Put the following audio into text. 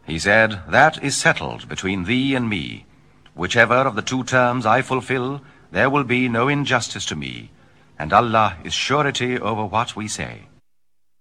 He said, "That is settled between thee and me. Whichever of the two terms I fulfill, there will be no injustice to me, and Allah is surety over what we say."